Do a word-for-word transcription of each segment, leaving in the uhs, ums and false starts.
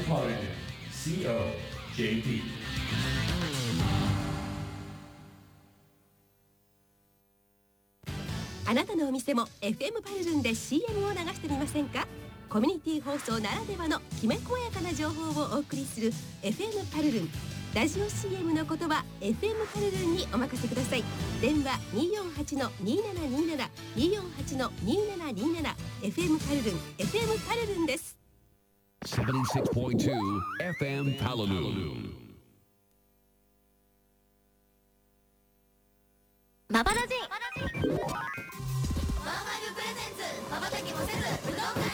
Metropolitan シーオージェーティー。 あなたのお店も エフエム パルルンで シーエム を流してみませんか？コミュニティ放送ならではのきめ細やかな情報をお送りする エフエム パルルン。ラジオ シーエム の言葉 エフエム パルルンにお任せください。電話 にーよんはちのにーななにーなな にーよんはちのにーななにーなな エフエム パルルン エフエム パルルンです。 ななじゅうろくてんに エフエム パルルン。 マバラジマーマルプレゼンツまばたきもせず武道館への道。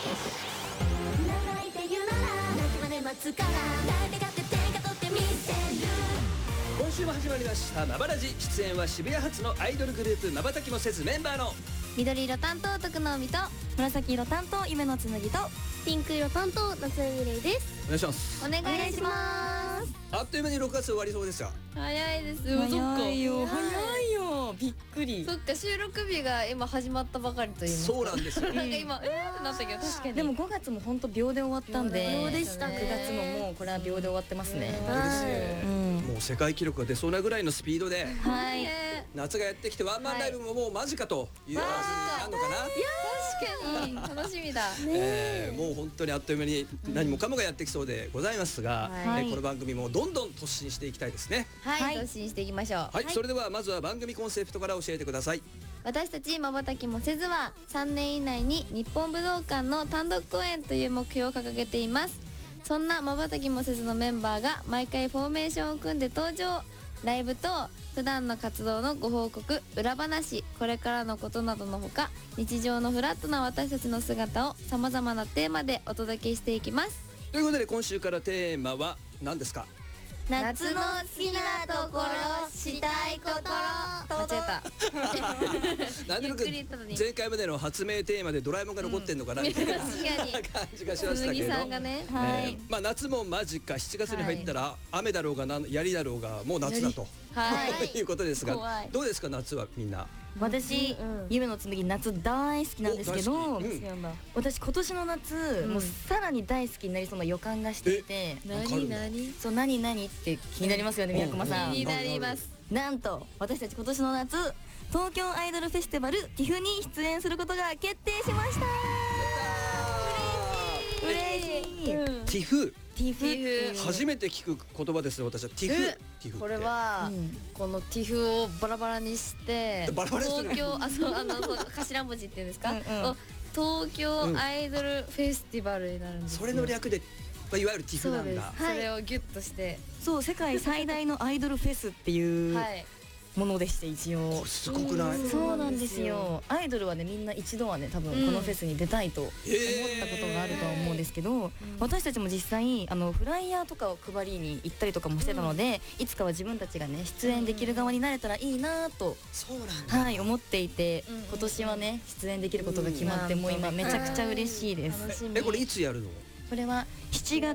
長いて言うなら泣きまで待つから誰がって天下取ってみせる。 今週も始まりましたマバラジ。出演は渋谷発のアイドルグループまばたきもせずメンバーの緑色担当徳直美と紫色担当夢の紬とピンク色担当夏江美玲です。 お願いします。 お願いします。 あっという間にろくがつ終わりそうですが。 早いですよ。 早いよ早いよ、びっくり。 そっか、収録日が今始まったばかりと言いますか。 そうなんですよ。 なんか今えーってなったけど、確かにでもごがつも本当秒で終わったんで、 秒でしたね。 くがつももうこれは秒で終わってますね。 本当ですね、 うん、 もう世界記録が出そうなぐらいのスピードではい、 夏がやってきてワンマンライブももう間近という話になるのかな。 確かに楽しみだ。 えーもう本当にあっという間に何もかもがやってきそうでございますが、 はいえーこの番組もどんどん突進していきたいですね。 はい、突進していきましょう。 はい、それではまずは番組コンセプトから教えてください。 私たちまばたきもせずはさんねん以内に日本武道館の単独公演という目標を掲げています。そんなまばたきもせずのメンバーが毎回フォーメーションを組んで登場。ライブと普段の活動のご報告、裏話、これからのことなどのほか、日常のフラットな私たちの姿をさまざまなテーマでお届けしていきます。 ということで今週からテーマは何ですか？ 夏の好きなところ、したいこと。間違えた。 なんとなくゆっくり言ったのに前回までの発明テーマでドラえもんが残ってんのかなみたいな確かに感じがしました鈴木けど、 さんがね、 えーまあ夏も間近、しちがつに入ったら雨だろうがなん槍だろうがもう夏だとはいいうことです怖が、 いどうですか夏はみんな。 私、 うんうん夢の紬夏大好きなんですけど、 お大好きうん私今年の夏、 んもうさらに大好きになりそうな予感がしていて、 わかるんだ何何そう何何って気になりますよね、宮熊さん。 気になります。 なんと私たち今年の夏東京アイドルフェスティバルティフに出演することが決定しました。嬉しい、 うんティフティフっていう初めて聞く言葉ですね、私は。ティフえティフってこれは、 うんこのティフをバラバラにしてバラバラにする東京あそうあのそう頭文字っていうんですか、 うんうんを東京アイドルフェスティバルになるんですよ。 それの略で、まあ、いわゆるティフそうです、 なんだ。 それをギュッとして、 そう世界最大のアイドルフェスっていうはいものでして、一応これすごくない？ うんそうなんですよ。アイドルはねみんな一度はね多分このフェスに出たいと思ったことがあるとは思うんですけど、私たちも実際あのフライヤーとかを配りに行ったりとかもしてたので、いつかは自分たちがね出演できる側になれたらいいなと、 そうなんだ。 はい思っていて、 うん今年はね出演できることが決まって、 うんもう今めちゃくちゃ嬉しいです。 楽しみ。 え、これいつやるの？ これはしちが